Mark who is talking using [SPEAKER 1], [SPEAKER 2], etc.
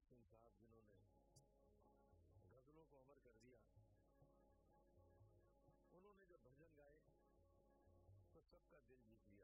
[SPEAKER 1] सिंह साहब जिन्होंने गजलों को अमर कर दिया, उन्होंने जब भजन गाए तो सबका दिल जीत लिया।